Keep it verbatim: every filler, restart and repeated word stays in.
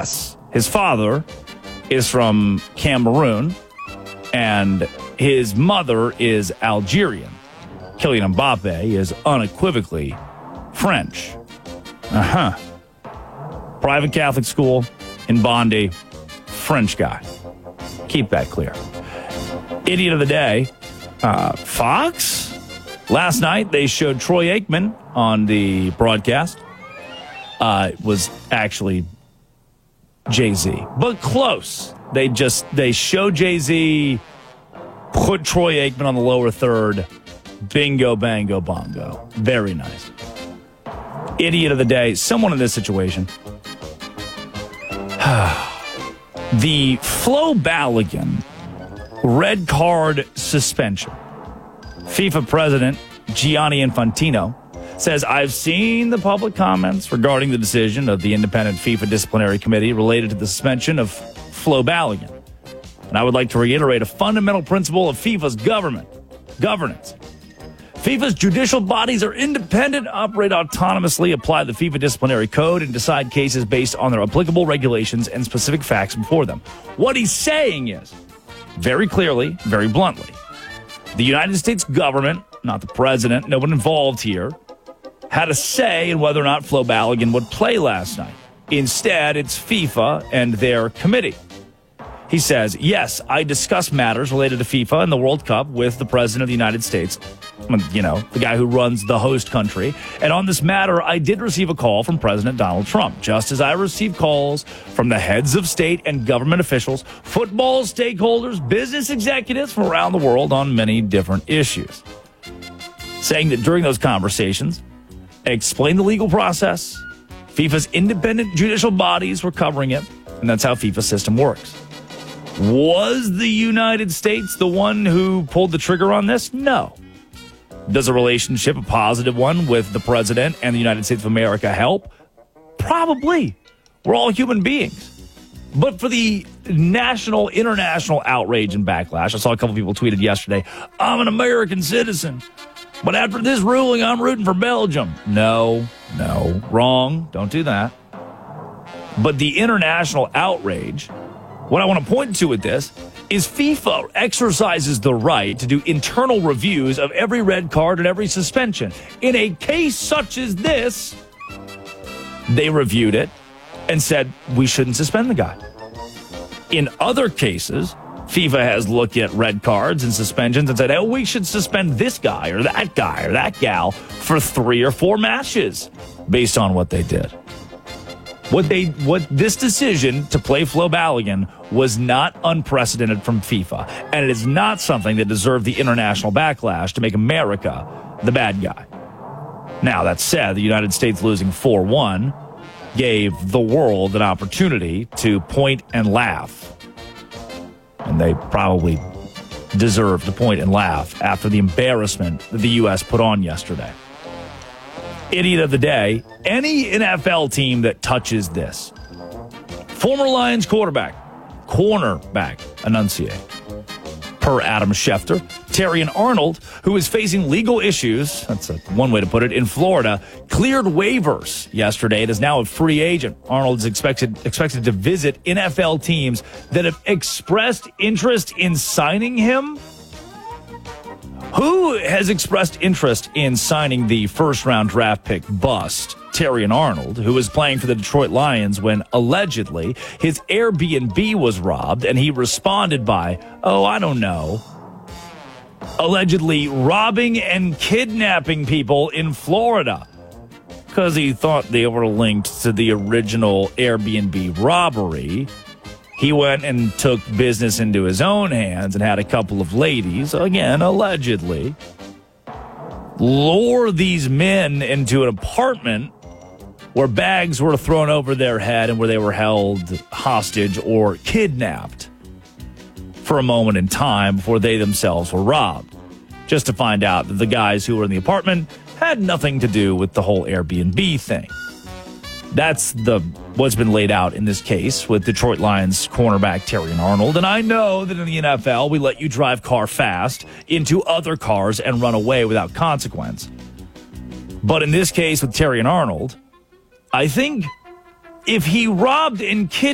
Yes, his father is from Cameroon, and his mother is Algerian. Kylian Mbappe is unequivocally French. Uh-huh. Private Catholic school in Bondi, French guy. Keep that clear. Idiot of the day, uh, Fox? Last night, they showed Troy Aikman on the broadcast. Uh, it was actually Jay-Z, but close. They just, they show Jay-Z, put Troy Aikman on the lower third. Bingo, bango, bongo. Very nice. Idiot of the day, someone in this situation. The Flo Balogun red card suspension. FIFA president Gianni Infantino says, I've seen the public comments regarding the decision of the independent FIFA disciplinary committee related to the suspension of Flo Balogun. And I would like to reiterate a fundamental principle of FIFA's government, governance. FIFA's judicial bodies are independent, operate autonomously, apply the FIFA disciplinary code, and decide cases based on their applicable regulations and specific facts before them. What he's saying is, very clearly, very bluntly, the United States government, not the president, no one involved here, had a say in whether or not Flo Balogun would play last night. Instead, it's FIFA and their committee. He says, yes, I discuss matters related to FIFA and the World Cup with the President of the United States, you know, the guy who runs the host country. And on this matter, I did receive a call from President Donald Trump, just as I received calls from the heads of state and government officials, football stakeholders, business executives from around the world on many different issues. Saying that during those conversations, explain the legal process, FIFA's independent judicial bodies were covering it, and that's how FIFA's system works. Was the United States the one who pulled the trigger on this? No. Does a relationship, a positive one, with the president and the United States of America help? Probably. We're all human beings. But for the national, international outrage and backlash, I saw a couple people tweeted yesterday, I'm an American citizen, but after this ruling, I'm rooting for Belgium. No, no, wrong. Don't do that. But the international outrage, what I want to point to with this is FIFA exercises the right to do internal reviews of every red card and every suspension. In a case such as this, they reviewed it and said, we shouldn't suspend the guy. In other cases, FIFA has looked at red cards and suspensions and said, oh, we should suspend this guy or that guy or that gal for three or four matches based on what they did. What they, what this decision to play Flo Balogun was not unprecedented from FIFA, and it is not something that deserved the international backlash to make America the bad guy. Now, that said, the United States losing four one gave the world an opportunity to point and laugh, and they probably deserved to point and laugh after the embarrassment that the U S put on yesterday. Idiot of the day, any N F L team that touches this. Former Lions quarterback, cornerback, enunciate. Per Adam Schefter, Terrion Arnold, who is facing legal issues, that's a, one way to put it, in Florida, cleared waivers yesterday and is now a free agent. Arnold is expected, expected to visit N F L teams that have expressed interest in signing him. Who has expressed interest in signing the first-round draft pick bust, Terrion Arnold, who was playing for the Detroit Lions when, allegedly, his Airbnb was robbed, and he responded by, oh, I don't know, allegedly robbing and kidnapping people in Florida because he thought they were linked to the original Airbnb robbery. He went and took business into his own hands and had a couple of ladies, again, allegedly, lure these men into an apartment where bags were thrown over their head and where they were held hostage or kidnapped for a moment in time before they themselves were robbed, just to find out that the guys who were in the apartment had nothing to do with the whole Airbnb thing. That's the what's been laid out in this case with Detroit Lions cornerback Terrion Arnold. And I know that in the N F L, we let you drive car fast into other cars and run away without consequence. But in this case with Terrion Arnold, I think if he robbed and kidnapped